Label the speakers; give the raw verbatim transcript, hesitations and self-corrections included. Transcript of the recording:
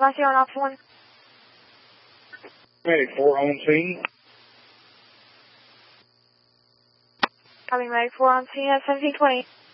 Speaker 1: Five zero on option one.
Speaker 2: Medic four on scene.
Speaker 1: Copy, Medic four on scene at seventeen twenty.